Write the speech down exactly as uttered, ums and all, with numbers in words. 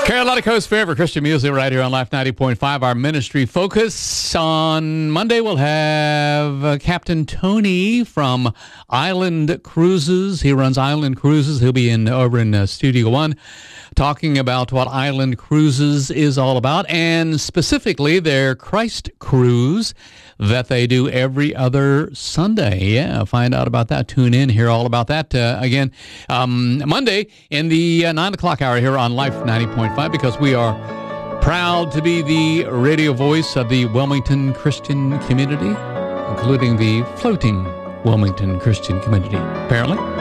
Carolina Coast favorite Christian music right here on Life ninety point five. Our ministry focus on Monday, we'll have uh, Captain Tony from Island Cruises. He runs Island Cruises. He'll be in over in uh, Studio One talking about what Island Cruises is all about, and specifically their Christ Cruise that they do every other Sunday. Yeah, find out about that. Tune in, hear all about that. Uh, again, um, Monday in the uh, nine o'clock hour here on Life ninety point five, because we are proud to be the radio voice of the Wilmington Christian community, including the floating Wilmington Christian community, apparently.